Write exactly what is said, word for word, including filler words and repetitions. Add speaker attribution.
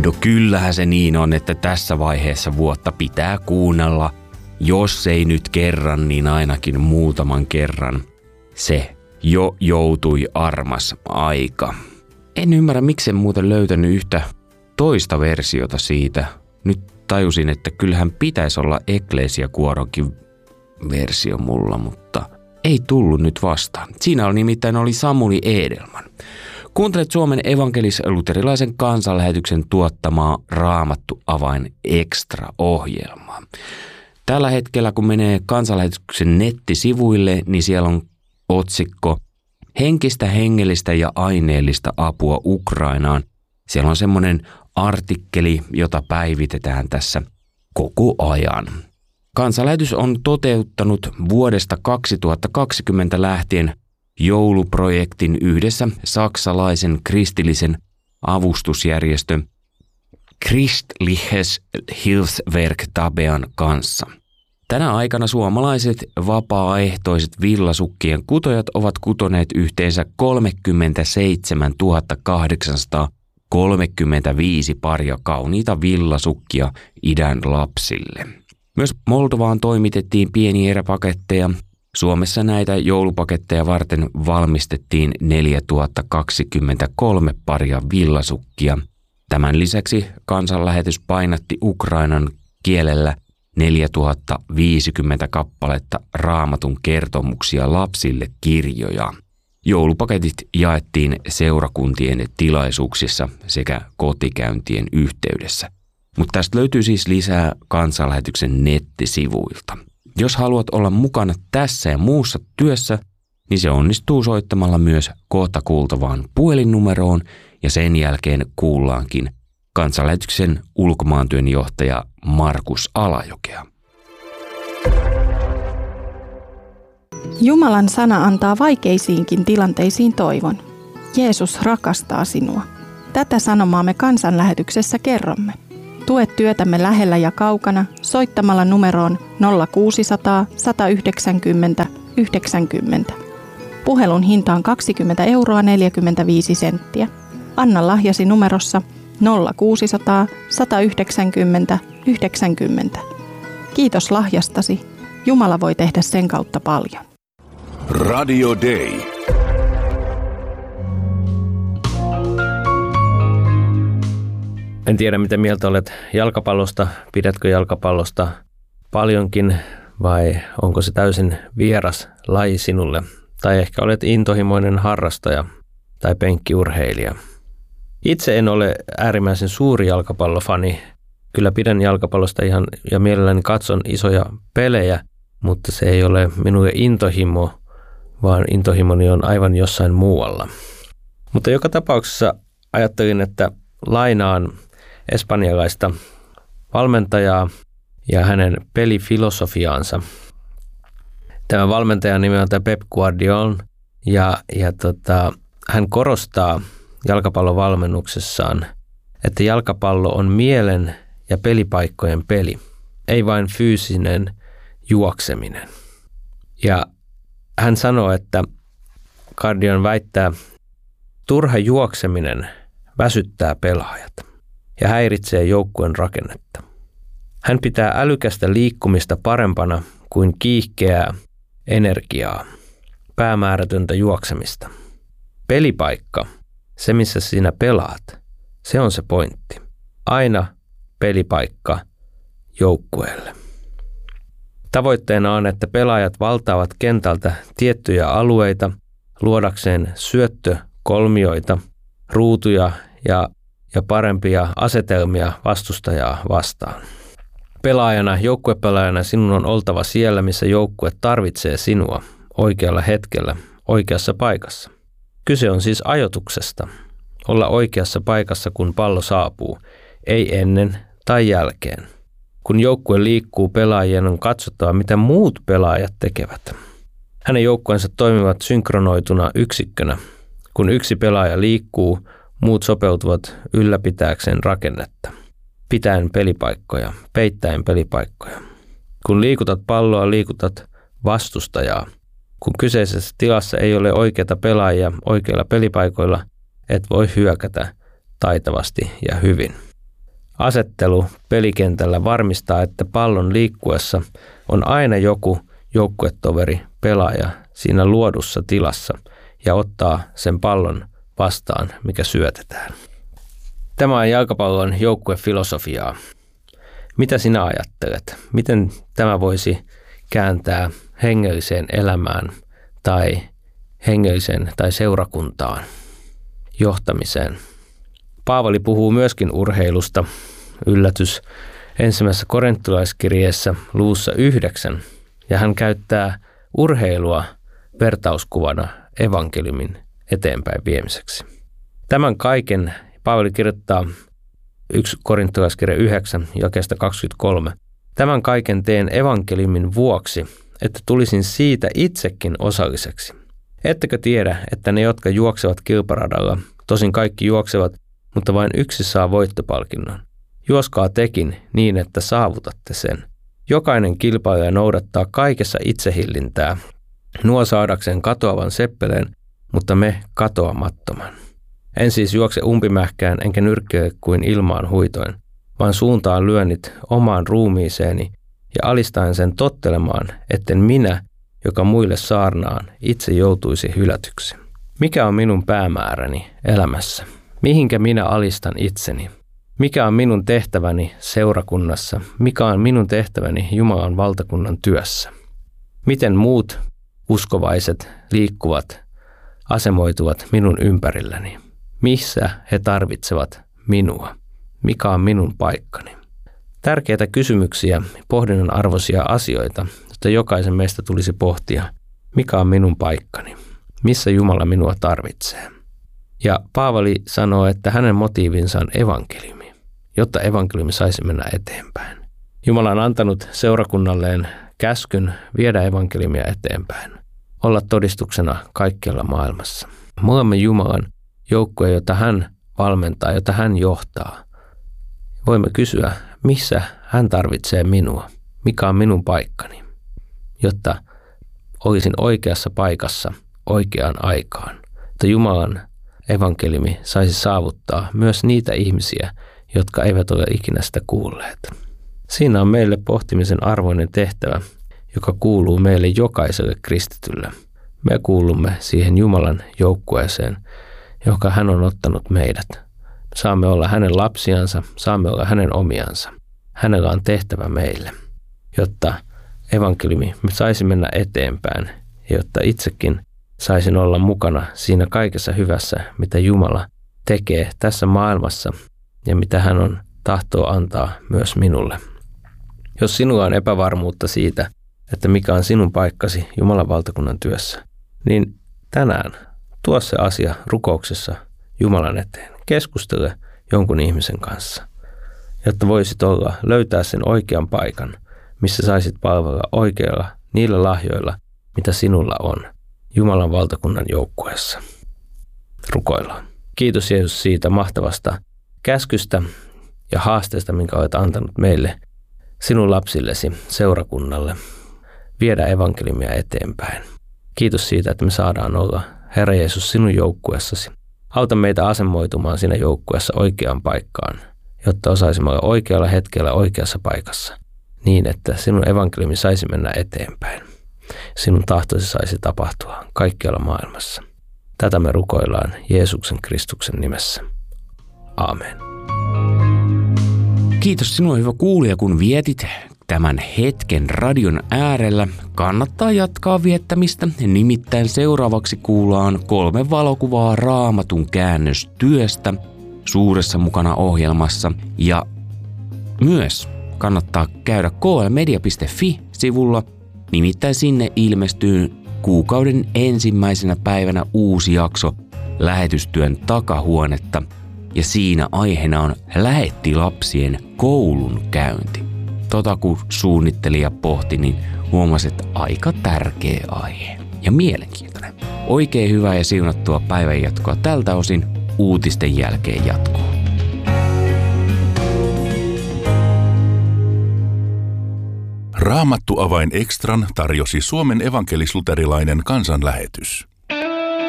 Speaker 1: No kyllähän se niin on, että tässä vaiheessa vuotta pitää kuunnella, jos ei nyt kerran, niin ainakin muutaman kerran. Se jo joutui armas aika. En ymmärrä, miksi en muuten löytänyt yhtä toista versiota siitä. Nyt tajusin, että kyllähän pitäisi olla Eklesia-kuoronkin versio mulla, mutta ei tullut nyt vastaan. Siinä oli nimittäin oli Samuli Edelman. Kuuntelet Suomen evankelis-luterilaisen kansanlähetyksen tuottamaa Raamattu avain extra-ohjelmaa. Tällä hetkellä, kun menee kansanlähetyksen nettisivuille, niin siellä on otsikko Henkistä, hengellistä ja aineellista apua Ukrainaan. Siellä on semmoinen artikkeli, jota päivitetään tässä koko ajan. Kansanlähetys on toteuttanut vuodesta kaksituhattakaksikymmentä lähtien jouluprojektin yhdessä saksalaisen kristillisen avustusjärjestö Christliches Hilfswerk Tabean kanssa. Tänä aikana suomalaiset vapaaehtoiset villasukkien kutojat ovat kutoneet yhteensä kolmekymmentäseitsemäntuhatta kahdeksansataakolmekymmentäviisi paria kauniita villasukkia idän lapsille. Myös Moldovaan toimitettiin pieniä eräpaketteja. Suomessa näitä joulupaketteja varten valmistettiin neljätuhatta kaksikymmentäkolme paria villasukkia. Tämän lisäksi kansanlähetys painatti Ukrainan kielellä neljätuhatta viisikymmentä kappaletta Raamatun kertomuksia lapsille kirjoja. Joulupaketit jaettiin seurakuntien tilaisuuksissa sekä kotikäyntien yhteydessä. Mutta tästä löytyy siis lisää kansanlähetyksen nettisivuilta. Jos haluat olla mukana tässä ja muussa työssä, niin se onnistuu soittamalla myös kohta kuultavaan puhelinnumeroon ja sen jälkeen kuullaankin kansanlähetyksen ulkomaantyönjohtaja Markus Alajokea.
Speaker 2: Jumalan sana antaa vaikeisiinkin tilanteisiin toivon. Jeesus rakastaa sinua. Tätä sanomaa me kansanlähetyksessä kerromme. Tue työtämme lähellä ja kaukana soittamalla numeroon nolla kuusisataa, sata yhdeksänkymmentä, yhdeksänkymmentä. Puhelun hinta on kaksikymmentä euroa neljäkymmentäviisi senttiä. Anna lahjasi numerossa nolla kuusisataa, sata yhdeksänkymmentä, yhdeksänkymmentä. Kiitos lahjastasi. Jumala voi tehdä sen kautta paljon.
Speaker 3: Radio Day.
Speaker 4: En tiedä, mitä mieltä olet jalkapallosta. Pidätkö jalkapallosta paljonkin vai onko se täysin vieras laji sinulle? Tai ehkä olet intohimoinen harrastaja tai penkkiurheilija. Itse en ole äärimmäisen suuri jalkapallofani. Kyllä pidän jalkapallosta ihan ja mielelläni katson isoja pelejä, mutta se ei ole minun intohimo, vaan intohimoni on aivan jossain muualla. Mutta joka tapauksessa ajattelin, että lainaan espanjalaista valmentajaa ja hänen pelifilosofiaansa. Tämä valmentajan nimi on Pep Guardiola ja, ja tota, hän korostaa jalkapallovalmennuksessaan, että jalkapallo on mielen ja pelipaikkojen peli, ei vain fyysinen juokseminen. Ja hän sanoo, että Guardiola väittää, turha juokseminen väsyttää pelaajat ja häiritsee joukkueen rakennetta. Hän pitää älykästä liikkumista parempana kuin kiihkeää energiaa, päämäärätöntä juoksemista. Pelipaikka, se missä sinä pelaat, se on se pointti. Aina pelipaikka joukkueelle. Tavoitteena on, että pelaajat valtaavat kentältä tiettyjä alueita luodakseen syöttökolmioita, ruutuja ja, ja parempia asetelmia vastustajaa vastaan. Pelaajana, joukkuepelaajana sinun on oltava siellä, missä joukkue tarvitsee sinua oikealla hetkellä, oikeassa paikassa. Kyse on siis ajoituksesta. Olla oikeassa paikassa, kun pallo saapuu, ei ennen tai jälkeen. Kun joukkue liikkuu, pelaajien on katsottava, mitä muut pelaajat tekevät. Hänen joukkueensa toimivat synkronoituna yksikkönä. Kun yksi pelaaja liikkuu, muut sopeutuvat ylläpitääkseen rakennetta. Pitäen pelipaikkoja, peittäen pelipaikkoja. Kun liikutat palloa, liikutat vastustajaa. Kun kyseisessä tilassa ei ole oikeita pelaajia oikeilla pelipaikoilla, et voi hyökätä taitavasti ja hyvin. asettelu pelikentällä varmistaa, että pallon liikkuessa on aina joku joukkuetoveri, pelaaja siinä luodussa tilassa ja ottaa sen pallon vastaan, mikä syötetään. Tämä on jalkapallon joukkuefilosofiaa. Mitä sinä ajattelet? Miten tämä voisi kääntää hengelliseen elämään tai hengelliseen tai seurakuntaan, johtamiseen? Paavali puhuu myöskin urheilusta. Yllätys ensimmäisessä korintolaiskirjeessä luvussa yhdeksän. Ja hän käyttää urheilua vertauskuvana evankeliumin eteenpäin viemiseksi. Tämän kaiken Paavali kirjoittaa yksi korintolaiskirja yhdeksän jakeesta kaksikymmentäkolme. Tämän kaiken teen evankeliumin vuoksi, että tulisin siitä itsekin osalliseksi. Ettekö tiedä, että ne, jotka juoksevat kilparadalla, tosin kaikki juoksevat, mutta vain yksi saa voittopalkinnon. Juoskaa tekin niin, että saavutatte sen. Jokainen kilpailija noudattaa kaikessa itsehillintää, nuo saadakseen katoavan seppeleen, mutta me katoamattoman. En siis juokse umpimähkään enkä nyrkkeile kuin ilmaan huitoin, vaan suuntaan lyönnit omaan ruumiiseeni ja alistaen sen tottelemaan, etten minä, joka muille saarnaan, itse joutuisi hylätyksi. Mikä on minun päämääräni elämässä? Mihinkä minä alistan itseni? Mikä on minun tehtäväni seurakunnassa? Mikä on minun tehtäväni Jumalan valtakunnan työssä? Miten muut uskovaiset liikkuvat, asemoituvat minun ympärilläni? Missä he tarvitsevat minua? Mikä on minun paikkani? Tärkeitä kysymyksiä, pohdinnan arvoisia asioita, joita jokaisen meistä tulisi pohtia. Mikä on minun paikkani? Missä Jumala minua tarvitsee? Ja Paavali sanoo, että hänen motiivinsa on evankeliumi, jotta evankeliumi saisi mennä eteenpäin. Jumala on antanut seurakunnalleen käskyn viedä evankeliumia eteenpäin, olla todistuksena kaikkialla maailmassa. Me olemme Jumalan joukkue, jota hän valmentaa, jota hän johtaa. Voimme kysyä, missä hän tarvitsee minua, mikä on minun paikkani, jotta olisin oikeassa paikassa oikeaan aikaan, että Jumalan evankeliumi saisi saavuttaa myös niitä ihmisiä, jotka eivät ole ikinä sitä kuulleet. Siinä on meille pohtimisen arvoinen tehtävä, joka kuuluu meille jokaiselle kristitylle. Me kuulumme siihen Jumalan joukkueeseen, joka hän on ottanut meidät. Saamme olla hänen lapsiansa, saamme olla hänen omiansa. Hänellä on tehtävä meille, jotta evankeliumi me saisi mennä eteenpäin ja jotta itsekin saisin olla mukana siinä kaikessa hyvässä, mitä Jumala tekee tässä maailmassa ja mitä hän on tahtoo antaa myös minulle. Jos sinulla on epävarmuutta siitä, että mikä on sinun paikkasi Jumalan valtakunnan työssä, niin tänään tuo se asia rukouksessa Jumalan eteen. Keskustele jonkun ihmisen kanssa, jotta voisit olla, löytää sen oikean paikan, missä saisit palvella oikealla niillä lahjoilla, mitä sinulla on Jumalan valtakunnan joukkueessa. Rukoillaan. Kiitos Jeesus siitä mahtavasta käskystä ja haasteesta, minkä olet antanut meille, sinun lapsillesi, seurakunnalle, viedä evankeliumia eteenpäin. Kiitos siitä, että me saadaan olla, Herra Jeesus, sinun joukkueessasi. Auta meitä asemoitumaan siinä joukkueessa oikeaan paikkaan, jotta osaisimme olla oikealla hetkellä oikeassa paikassa, niin että sinun evankeliumi saisi mennä eteenpäin. Sinun tahtosi saisi tapahtua kaikkialla maailmassa. Tätä me rukoillaan Jeesuksen Kristuksen nimessä. Aamen.
Speaker 1: Kiitos sinulle, hyvä kuulija, kun vietit tämän hetken radion äärellä. Kannattaa jatkaa viettämistä, nimittäin seuraavaksi kuullaan kolme valokuvaa Raamatun käännöstyöstä Suuressa mukana -ohjelmassa. Ja myös kannattaa käydä k l media piste f i-sivulla, nimittäin sinne ilmestyy kuukauden ensimmäisenä päivänä uusi jakso Lähetystyön takahuonetta. Ja siinä aiheena on lähettilapsien koulun käynti. Tota kun suunnittelija pohti, niin huomasi, että aika tärkeä aihe ja mielenkiintoinen. Oikein hyvää ja siunattua päivänjatkoa tältä osin. Uutisten jälkeen jatkuu.
Speaker 3: Raamattu Avain Extran tarjosi Suomen evankelis-luterilainen kansanlähetys.